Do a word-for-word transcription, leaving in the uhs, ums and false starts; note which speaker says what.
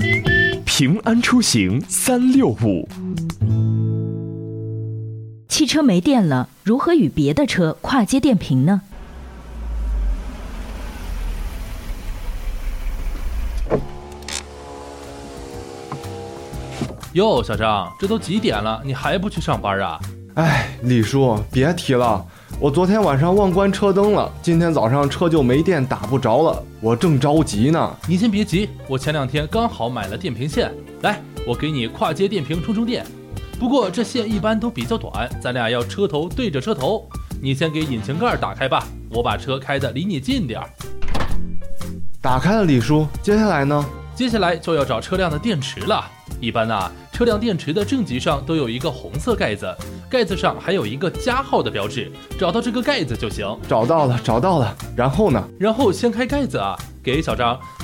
Speaker 1: 平安出行三六五。
Speaker 2: 汽车没电了，如何与别的车跨接电瓶呢？
Speaker 3: 哟，小张，这都几点了，你还不去上班啊？
Speaker 4: 哎，李叔，别提了，我昨天晚上忘关车灯了，今天早上车就没电，打不着了，我正着急呢。
Speaker 3: 你先别急，我前两天刚好买了电瓶线，来，我给你跨接电瓶充充电。不过这线一般都比较短，咱俩要车头对着车头。你先给引擎盖打开吧，我把车开得离你近点。
Speaker 4: 打开了，李叔，接下来呢？
Speaker 3: 接下来就要找车辆的电池了。一般啊，车辆电池的正极上都有一个红色盖子，盖子上还有一个加号的标志，找到这个盖子就行。
Speaker 4: 找到了，找到了。然后呢？
Speaker 3: 然后掀开盖子啊，给小张